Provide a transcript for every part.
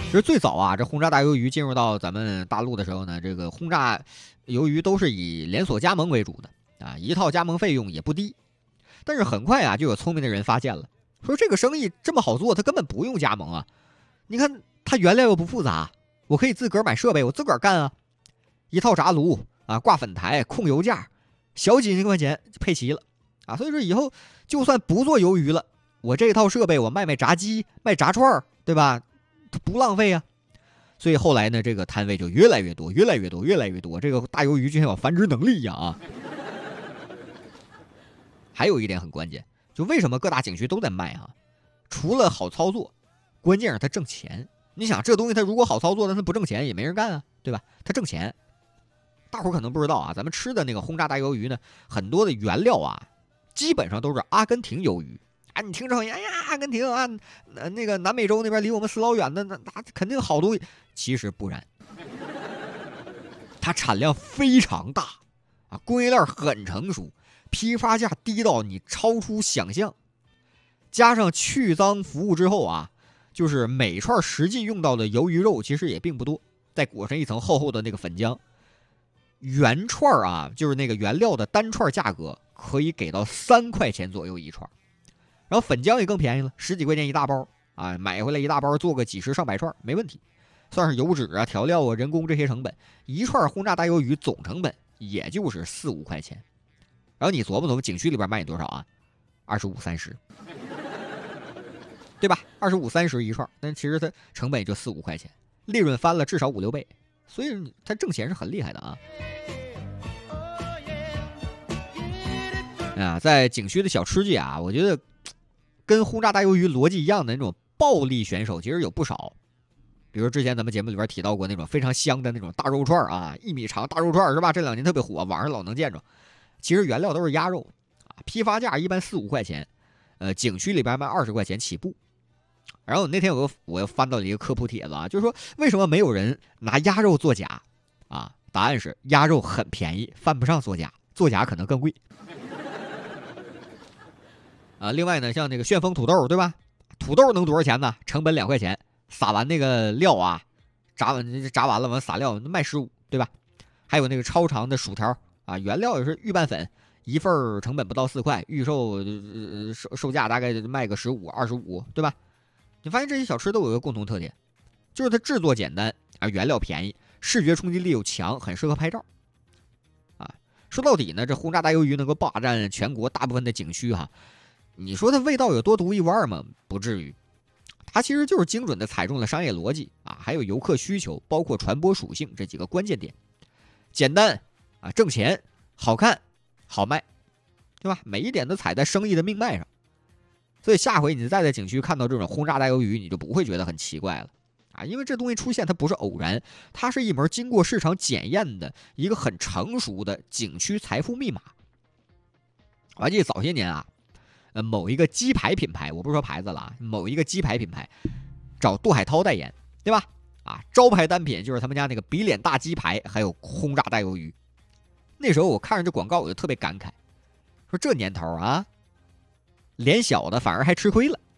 其实最早啊，这轰炸大鱿鱼进入到咱们大陆的时候呢，这个轰炸鱿鱼都是以连锁加盟为主的啊，一套加盟费用也不低。但是很快啊，就有聪明的人发现了，说这个生意这么好做，他根本不用加盟啊。你看它原料又不复杂，我可以自个儿买设备，我自个儿干啊。一套炸炉啊，挂粉台，控油架，小几千块钱就配齐了啊。所以说以后就算不做鱿鱼了，我这套设备我卖炸鸡、卖炸串，对吧？它不浪费啊。所以后来呢，这个摊位就越来越多，越来越多，越来越多。这个大鱿鱼就像有繁殖能力一样啊。还有一点很关键，就为什么各大景区都在卖啊？除了好操作，关键是它挣钱。你想这东西它如果好操作，但它不挣钱也没人干啊，对吧？它挣钱。大伙可能不知道啊，咱们吃的那个轰炸大鱿鱼呢，很多的原料啊，基本上都是阿根廷鱿鱼啊。你听着，哎呀，阿根廷啊，那个南美洲那边离我们死老远的，那肯定好东西。其实不然，它产量非常大啊，供应链很成熟，批发价低到你超出想象。加上去脏服务之后啊，就是每串实际用到的鱿鱼肉其实也并不多，再裹上一层厚厚的那个粉浆。原串啊，就是那个原料的单串价格可以给到3块钱左右一串，然后粉浆也更便宜了，10几块钱一大包啊，买回来一大包做个几十上百串没问题。算是油脂啊、调料啊、人工这些成本，一串轰炸大鱿鱼总成本也就是4、5块钱。然后你琢磨琢磨，景区里边卖你多少啊？25、30，对吧？25、30一串，但其实它成本也就4、5块钱，利润翻了至少5、6倍，所以它挣钱是很厉害的啊。在景区的小吃界啊，我觉得跟轰炸大鱿鱼逻辑一样的那种暴力选手其实有不少。比如之前咱们节目里边提到过那种非常香的那种大肉串啊，1米长大肉串是吧？这2年特别火，网上老能见着。其实原料都是鸭肉啊，批发价一般4、5块钱，景区里边卖20块钱起步。然后那天我又翻到了一个科普帖子啊，就是说为什么没有人拿鸭肉做假啊？答案是鸭肉很便宜，犯不上做假，做假可能更贵。另外呢，像那个旋风土豆，对吧？土豆能多少钱呢？成本2块钱，撒完那个料啊，炸完了完撒料卖15，对吧？还有那个超长的薯条啊，原料也是预拌粉，一份成本不到4块，预售售价大概卖个15、25，对吧？你发现这些小吃都有一个共同特点，就是它制作简单啊，原料便宜，视觉冲击力又强，很适合拍照。说到底呢，这轰炸大鱿鱼能够霸占全国大部分的景区哈，你说它味道有多独一无二吗？不至于，它其实就是精准的踩中了商业逻辑啊，还有游客需求，包括传播属性这几个关键点。简单啊，挣钱，好看，好卖，对吧？每一点都踩在生意的命脉上。所以下回你再在景区看到这种轰炸大鱿鱼，你就不会觉得很奇怪了啊，因为这东西出现它不是偶然，它是一门经过市场检验的一个很成熟的景区财富密码。我还记得早些年啊，某一个鸡排品牌，我不是说牌子了啊，某一个鸡排品牌找杜海涛代言，对吧？啊，招牌单品就是他们家那个比脸大鸡排，还有轰炸大鱿鱼。那时候我看着这广告，我就特别感慨，说这年头啊，脸小的反而还吃亏了。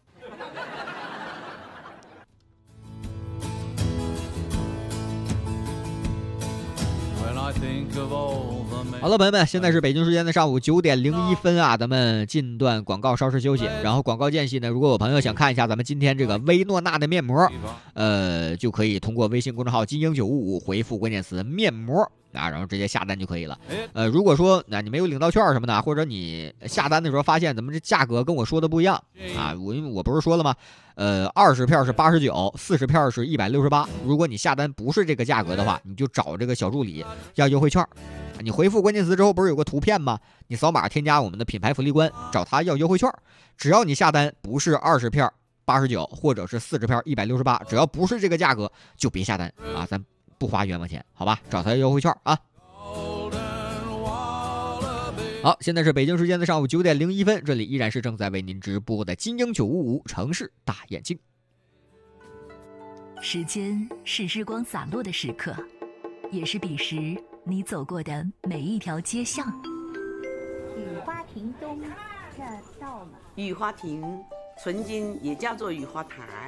好了，朋友们，现在是北京时间的上午9点01分啊，咱们进段广告，稍事休息。然后广告间隙呢，如果有朋友想看一下咱们今天这个薇诺娜的面膜，就可以通过微信公众号金鹰955回复关键词面膜啊，然后直接下单就可以了。如果说你没有领到券什么的，或者你下单的时候发现怎么这价格跟我说的不一样啊，因为我不是说了吗？20片是89，40片是168。如果你下单不是这个价格的话，你就找这个小助理要优惠券。你回复关键词之后不是有个图片吗？你扫码添加我们的品牌福利官，找他要优惠券。只要你下单不是20片89，或者是40片168，只要不是这个价格就别下单啊，咱不花冤枉钱，好吧？找他要优惠券啊。好，现在是北京时间的上午9点01分，这里依然是正在为您直播的金鹰955城市大眼睛。 时间是日光洒落的时刻，也是彼时你走过的每一条街巷。 雨花亭东，这到了。 雨花亭曾经也叫做雨花台。